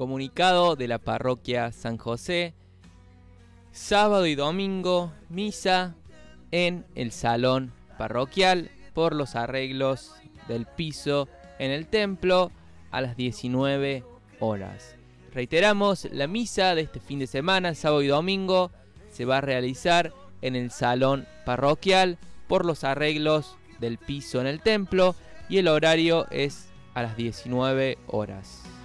Comunicado de la parroquia San José. Sábado y domingo, misa en el salón parroquial por los arreglos del piso en el templo a las 19 horas. Reiteramos, la misa de este fin de semana, sábado y domingo, se va a realizar en el salón parroquial por los arreglos del piso en el templo y el horario es a las 19 horas.